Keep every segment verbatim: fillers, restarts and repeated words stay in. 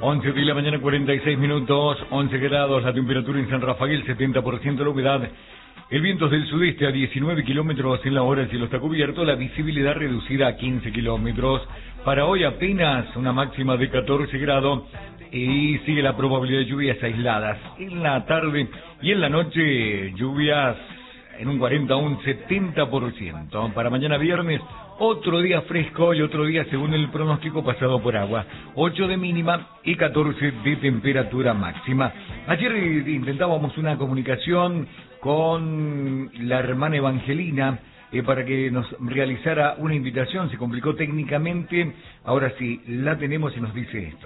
once de la mañana, cuarenta y seis minutos, once grados, la temperatura en San Rafael, setenta por ciento la humedad. El viento es del sudeste a diecinueve kilómetros en la hora, el cielo está cubierto, la visibilidad reducida a quince kilómetros. Para hoy apenas una máxima de catorce grados y sigue la probabilidad de lluvias aisladas. En la tarde y en la noche, lluvias en un cuarenta a un setenta por ciento. Para mañana viernes, otro día fresco y otro día, según el pronóstico, pasado por agua. ocho de mínima y catorce de temperatura máxima. Ayer intentábamos una comunicación con la hermana Evangelina eh, para que nos realizara una invitación. Se complicó técnicamente. Ahora sí, la tenemos y nos dice esto.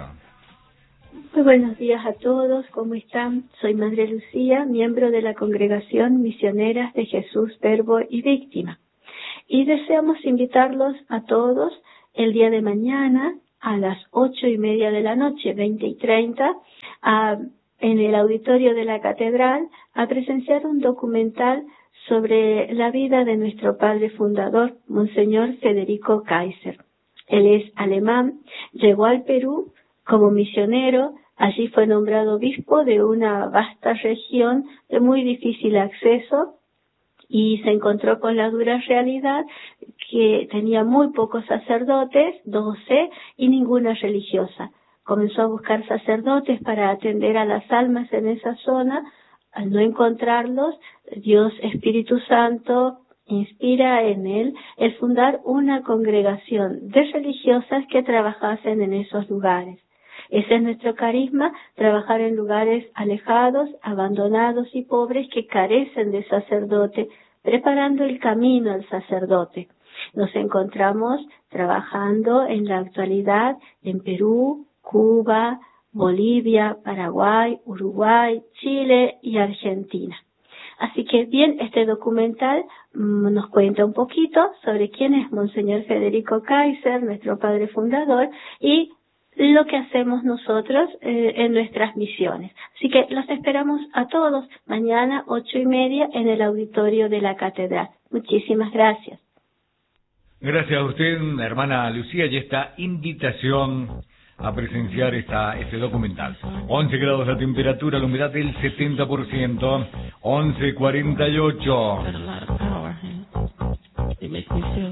Muy buenos días a todos, ¿cómo están? Soy Madre Lucía, miembro de la Congregación Misioneras de Jesús, Verbo y Víctima. Y deseamos invitarlos a todos el día de mañana a las ocho y media de la noche, veinte y treinta, a, en el auditorio de la Catedral, a presenciar un documental sobre la vida de nuestro padre fundador, Monseñor Federico Kaiser. Él es alemán, llegó al Perú como misionero. Allí fue nombrado obispo de una vasta región de muy difícil acceso y se encontró con la dura realidad que tenía muy pocos sacerdotes, doce, y ninguna religiosa. Comenzó a buscar sacerdotes para atender a las almas en esa zona. Al no encontrarlos, Dios Espíritu Santo inspira en él el fundar una congregación de religiosas que trabajasen en esos lugares. Ese es nuestro carisma, trabajar en lugares alejados, abandonados y pobres que carecen de sacerdote, preparando el camino al sacerdote. Nos encontramos trabajando en la actualidad en Perú, Cuba, Bolivia, Paraguay, Uruguay, Chile y Argentina. Así que bien, este documental mmm, nos cuenta un poquito sobre quién es Monseñor Federico Kaiser, nuestro padre fundador, y lo que hacemos nosotros eh, en nuestras misiones. Así que los esperamos a todos mañana ocho y media en el auditorio de la Catedral. Muchísimas gracias. Gracias a usted, hermana Lucía, y esta invitación a presenciar esta, este documental. once grados la temperatura, la humedad del setenta por ciento, once cuarenta y ocho.